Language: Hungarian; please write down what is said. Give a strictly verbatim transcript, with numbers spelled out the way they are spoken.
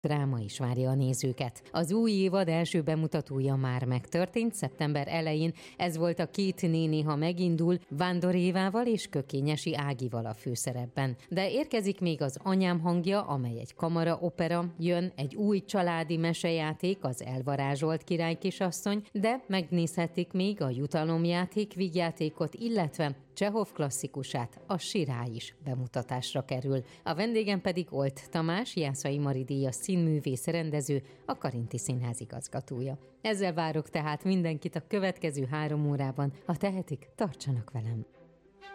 Dráma is várja a nézőket. Az új évad első bemutatója már megtörtént szeptember elején, ez volt a Két néni, ha megindul, Vándor Évával és Kökényesi Ágival a főszerepben. De érkezik még az Anyám hangja, amely egy kamara opera, jön egy új családi mesejáték, az Elvarázsolt király kisasszony, de megnézhetik még a Jutalomjáték vígjátékot, illetve Csehov klasszikusát, a Sirály is bemutatásra kerül. A vendégem pedig Olt Tamás, Jászai Mari díjas színművész, rendező, a Karinti Színház igazgatója. Ezzel várok tehát mindenkit a következő három órában. Ha tehetik, tartsanak velem!